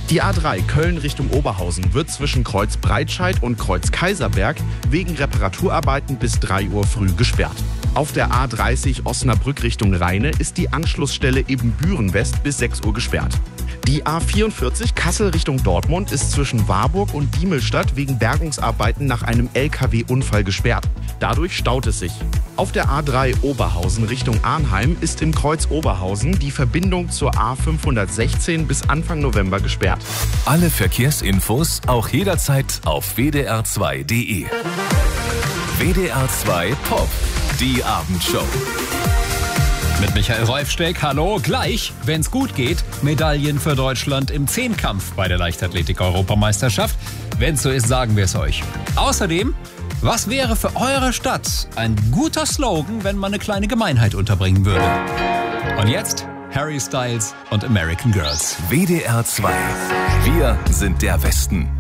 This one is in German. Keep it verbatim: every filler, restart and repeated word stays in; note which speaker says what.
Speaker 1: Die A drei Köln Richtung Oberhausen wird zwischen Kreuz Breitscheid und Kreuz Kaiserberg wegen Reparaturarbeiten bis drei Uhr früh gesperrt. Auf der A dreißig Osnabrück Richtung Rheine ist die Anschlussstelle Ebenbüren West bis sechs Uhr gesperrt. Die A vierundvierzig Kassel Richtung Dortmund ist zwischen Warburg und Diemelstadt wegen Bergungsarbeiten nach einem L K W-Unfall gesperrt. Dadurch staut es sich. Auf der A drei Oberhausen Richtung Arnheim ist im Kreuz Oberhausen die Verbindung zur A fünfhundertsechzehn bis Anfang November gesperrt.
Speaker 2: Alle Verkehrsinfos auch jederzeit auf w d r zwei punkt d e. W D R zwei Pop, die Abendshow.
Speaker 3: Mit Michael Reufsteck, hallo, gleich, wenn's gut geht, Medaillen für Deutschland im Zehnkampf bei der Leichtathletik-Europameisterschaft. Wenn's so ist, sagen wir es euch. Außerdem, was wäre für eure Stadt ein guter Slogan, wenn man eine kleine Gemeinheit unterbringen würde? Und jetzt Harry Styles und American Girls.
Speaker 2: W D R zwei. Wir sind der Westen.